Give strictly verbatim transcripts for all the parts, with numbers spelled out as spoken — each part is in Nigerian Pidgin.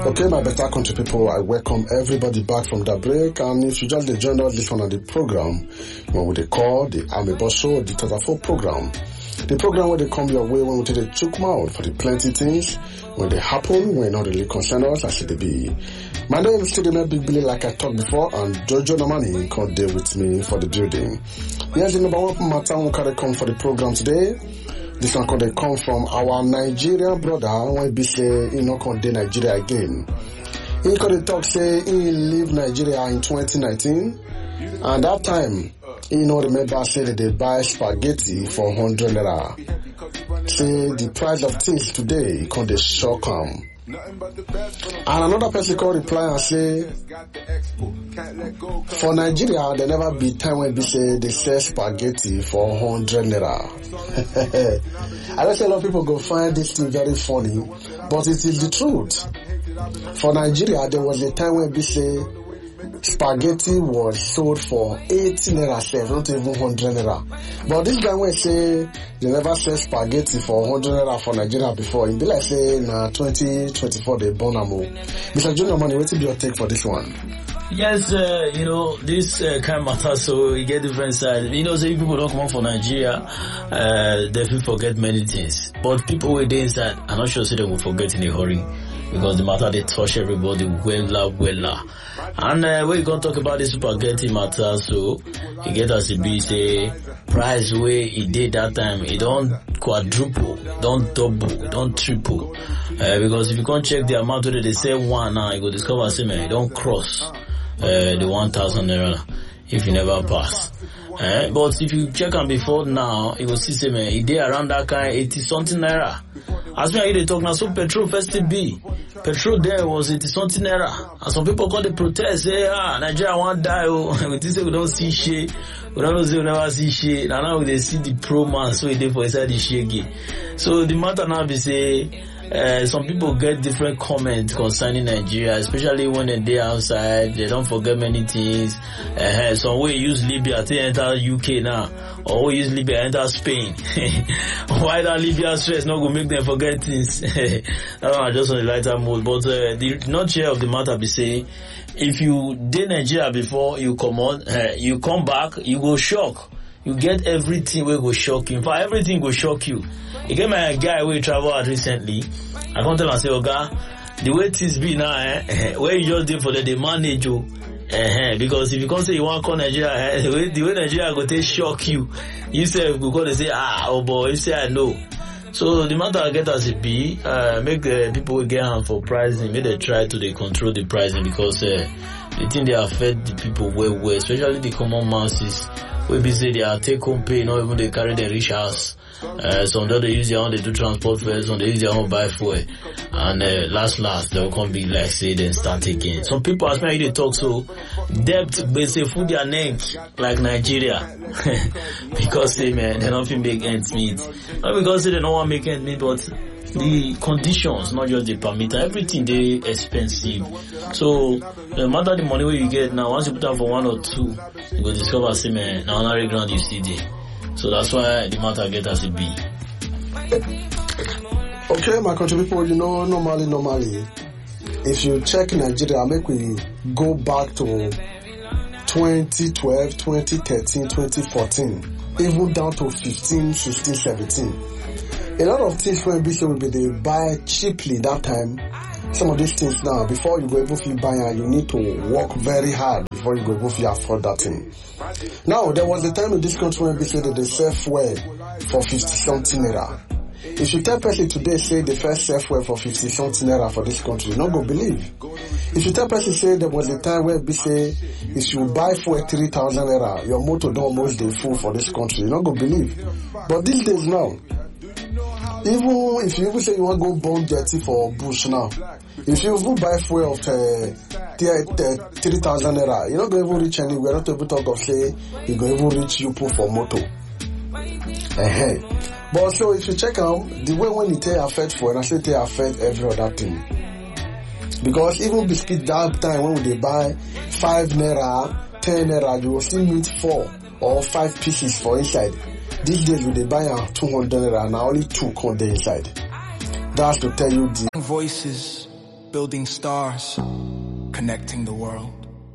Okay, my better country people, I welcome everybody back from the break. And if you just joined us this one on the program, what we they call the Ameboso, the Tatafo program. The program where they come your way when we take the chook mouth for the plenty things, when they happen, when not really concern us, as it be. My name is still the Big Billy, like I talked before, and Jojo Nomani come there with me for the building. Here's the number one matter we can come for the program today. This one could come from our Nigerian brother when he say he not come to Nigeria again. He could talk say he leave Nigeria in twenty nineteen, and that time he no remember say that they buy spaghetti for one hundred naira. Say the price of things today can dey shock him. And another person called reply and say, for Nigeria, there never be time when they say they sell spaghetti for one hundred naira. I know a lot of people go find this thing very funny, but it is the truth. For Nigeria, there was a time when they say spaghetti was sold for eighty naira, not even one hundred naira. But this guy will say they never sell spaghetti for one hundred naira for Nigeria before. It be like say na twenty twenty-four they born am. Mister Junior Money, what will be your take for this one? Yes, uh, you know, this uh, kind of matter, so you get different sides. You know, say people don't come out for Nigeria, uh, they will forget many things. But people who are inside, I'm not sure say they will forget in a hurry. Because the matter they touch everybody well, well. And uh, when you gonna talk about the spaghetti matter, so you get as it be say price where it did that time, it don't quadruple, don't double, don't triple. Uh, because if you can't check the amount where they say one now, you go discover say man, it don't cross uh, the one thousand naira if you never pass. Uh, but if you check on before now, you will see say man, it did around that kind eighty something naira. As me I they talk now, so petrol first to be. Petrol there was eighty something naira. And some people call the protest, say, ah, Nigeria won't die. Oh, we say we don't see shit. We don't say we never see shit. And now they see the pro man, so they for inside the shit. So the matter now be say, Uh, some people get different comments concerning Nigeria, especially when they're outside. They don't forget many things. Uh, some way use Libya to enter U K now, or we use Libya enter Spain. Why that Libya stress not gonna make them forget things? That one just on the lighter mood. But uh, the nutshell of the matter be say, if you did Nigeria before you come on, uh, you come back, you go shock. You get everything will go shock you. In fact, everything will shock you. You get my guy who travel out recently. I come tell him, I say, Oga, the way things be now, eh, where you just did for the, the manage you. Eh, because if you can't say you want to call Nigeria, eh, the way, the way Nigeria go take shock you, you say, you go to say, ah, oh boy, you say, I know. So the matter I get as it be, uh, make the people get hand for pricing, make they try to they control the pricing because, uh, the thing they affect the people well, well, especially the common masses. We be say they are take home pay, not even they carry their rich house. Uh, some they use their own, they do transport fares, some they use their own buy fuel. And uh, last, last, they'll come be like, say, then start again. Some people, as me, they talk so, debt, they say, food their neck, like Nigeria. Because, say, man, they don't make ends meet. Not because say they don't want to make ends meet, but the conditions, not just the permit, everything they expensive. So, no matter the money where you get now, once you put out for one or two, you go discover, say, man, now on ground you see there. So that's why the matter get as it be. Okay, my country people, you know, normally, normally, if you check Nigeria, make we go back to twenty twelve, twenty thirteen, twenty fourteen, even down to fifteen, sixteen, seventeen. A lot of things when B C will be they buy cheaply that time. Some of these things now, before you go able to buy it, you need to work very hard before you go able to afford that thing. Now, there was a time in this country when they said that they sell fuel for fifty something naira. If you tell person today say the first sell fuel for fifty something naira for this country, you not go believe. If you tell person say there was a time where they say if you buy fuel three thousand naira, your motor don't almost dey full for this country, you not go believe. But these days now, even if you even say you want to go burn jetty for bush now, if you even buy fuel of uh, three thousand naira, you're not going to even reach anywhere. Not able to talk of say you're going to even reach you put for motor. Uh-huh. But so if you check out the way when you take affect fuel, I say take affect every other thing. Because even biscuit that time when they buy five naira, ten naira, you will still need four or five pieces for inside. These days when they buy a two hundred naira, now only two come there inside. That's to tell you the voices building stars, connecting the world.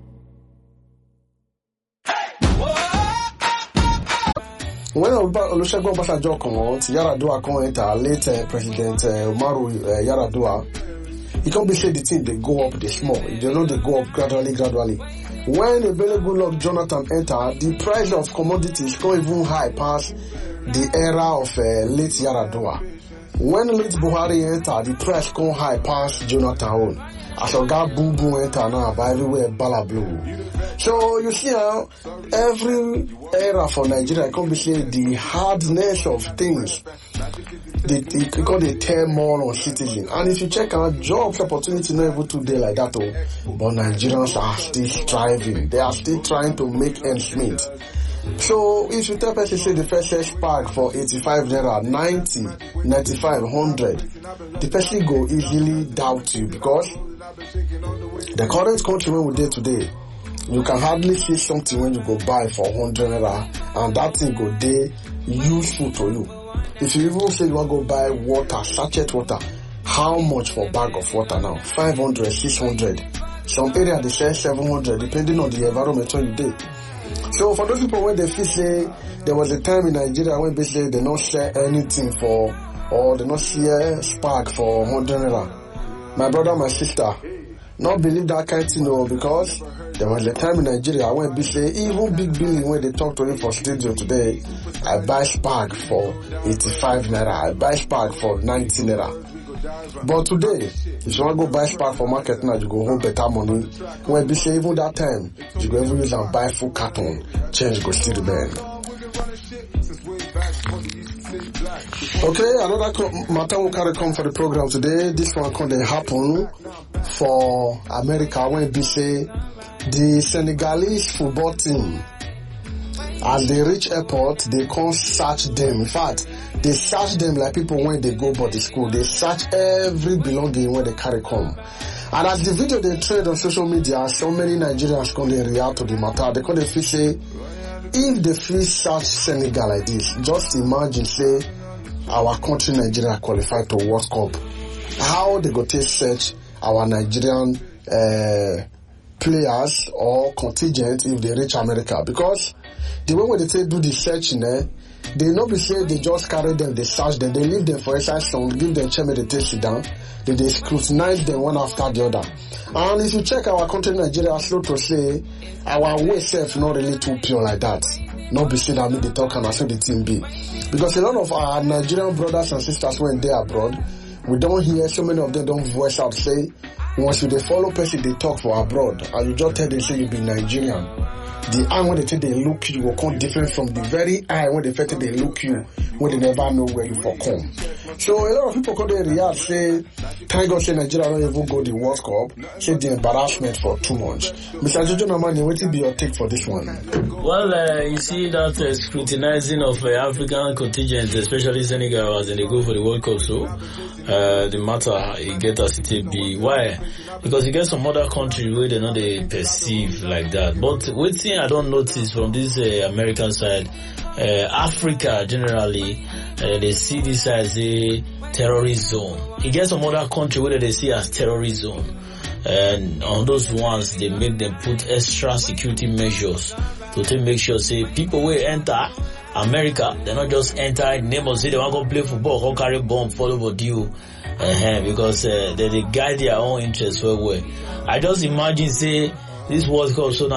When Olusegun Obasanjo come out, Yar'Adua come enter, later President uh, Umaru uh, Yar'Adua, he can't be say the thing they go up, they small. You know they go up gradually, gradually. When Ebele Goodluck Jonathan enter, the price of commodities go even high past the era of uh, late Yar'Adua. When late Buhari enter, the price go high past Jonathan own. As a guy boom boom enter now, by everywhere bala blue. So you see how every era for Nigeria can be say the hardness of things. They, they, because they tell more on citizens. And if you check out jobs opportunity not able to do like that, oh, but Nigerians are still striving. They are still trying to make ends meet. So if you tell person say the first spark for eighty-five naira, ninety, ninety-five, one hundred, the person go easily doubt you because the current country when we dey today, you can hardly see something when you go buy for one hundred naira and that thing go dey useful to you. If you even say you want to go buy water, sachet water, how much for bag of water now? five hundred, six hundred. Some area they sell seven hundred depending on the environment where you dey. So for those people when they feel say there was a time in Nigeria when they say they not share anything for or they not share spark for one hundred naira. My brother, my sister, not believe that kind of thing no, because there was a time in Nigeria when they say even Big Billy when they talk to him for studio today, I buy spark for eighty-five naira, I buy spark for ninety naira. But today, if you want to go buy spark for market now, you go home better money. When they say even that time, you go even use and buy full carton, change go still remain. Okay, another matter will carry come for the program today. This one can they happen for America when they say the Senegalese football team, as they reach airport, they can't search them. In fact, they search them like people when they go body school. They search every belonging when they carry come. And as the video they trade on social media, so many Nigerians come they react to the matter. They come they feel say, if they feel search Senegal like this, just imagine say our country Nigeria qualified to World Cup. How they go take search our Nigerian uh, players or contingent if they reach America? Because the way when they say do the searching, eh, they not be say they just carry them, they search them, they leave them for exercise some, give them chair, they take sit down, then they scrutinize them one after the other. And if you check our country Nigeria, slow to say our way self not really too pure like that. Not be say that me they talk and I say the team be. Because a lot of our Nigerian brothers and sisters when they abroad, we don't hear so many of them don't voice out say once you they follow person they talk for abroad and you just tell them say you be Nigerian. The eye when they take they look you will come different from the very eye when they take they look you when they never know where you for come. So a lot of people come there react say thank God say Nigeria don't even go the World Cup, say the embarrassment for too much. Mister Jojo Namani, what will be your take for this one? Well, uh, you see that uh, scrutinizing of uh, African contingents, especially Senegal, as they go for the World Cup, so uh, the matter you get as it be. Why? Because you get some other countries where they know they perceive like that. But one thing I don't notice from this uh, American side, uh, Africa generally, uh, they see this as a terrorist zone. You get some other country where they see as terrorist zone. And on those ones, they make them put extra security measures to take make sure, say, people will enter America, they not just enter in the name of say they want to go play football, go carry bomb, follow the deal, uh-huh, because uh, they, they guide their own interests well, well. I just imagine, say, this World Cup, so now